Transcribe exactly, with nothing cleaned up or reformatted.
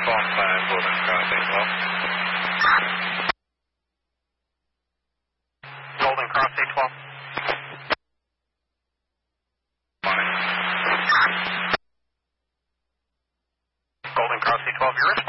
twelve five, Golden Cross eight twelve. Golden Cross eight twelve. Golden Cross eight twelve, you're